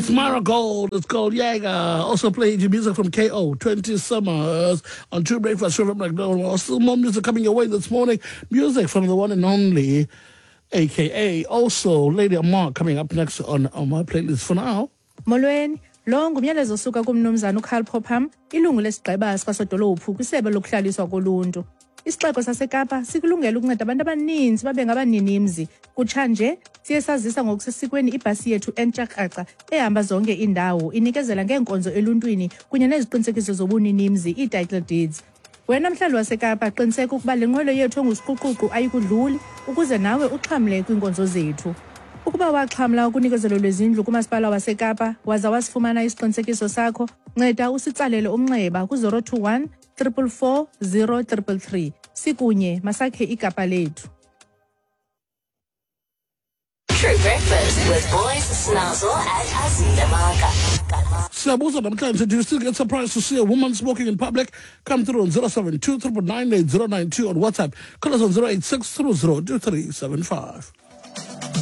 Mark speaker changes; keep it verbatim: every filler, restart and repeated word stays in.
Speaker 1: It's Marigold. It's called Jaeger. Also playing your music from K O. twenty Summers on True Breakfast. Trevor McDonald. Still more music coming your way this morning. Music from the one and only A K A. Also, Lady Mark coming up next on, on my playlist for now.
Speaker 2: Molweni, lo ngumyalezo osuka kumnumzana uCarl Popham, ilungu lesigqeba sikasodolophu kwisebe lokuhlaliswa koluntu. Isixeko saseKapa sikulungela ukunceda abantu abaninzi babe ngabaninimzi. Kutshanje siye sazisa ngokusesikweni ibhasi yethu entshakraqha ehamba zonke indawo inikezela ngeenkonzo eluntwini kunye neziqinisekiso zobuninimzi ii-title deeds. Wena mhlali waseKapa qiniseka ukuba le nqwelo yethu engusiquququ ayikudluli ukuze nawe uxhamle kwinkonzo zethu. Ukuba waxhamla ukunikezelo lwezindlu kumasipala waseKapa waza wasifumana isiqinisekiso sakho, nceda usitsalele umnxeba ku zero two one, four four four, zero three three. Sikunye masakhe iKapa lethu.
Speaker 3: True Breakfast with Boys Snazzle and Azila Marga.
Speaker 1: Siyabuza namhlanje, do you still get surprised to see a woman smoking in public? Come through on zero seven two, nine nine eight, zero nine two on WhatsApp. Call us on zero eight six, zero zero two three seven five.